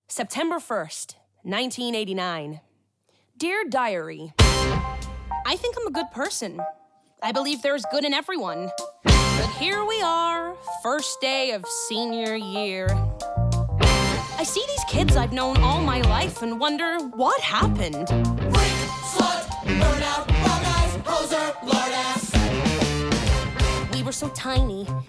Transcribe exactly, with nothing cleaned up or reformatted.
September first, nineteen eighty-nine. Dear Diary, I think I'm a good person. I believe there's good in everyone. But here we are, first day of senior year. I see these kids I've known all my life and wonder what happened. Freak, slut, burnout, bug eyes, poser, lord ass. We were so tiny.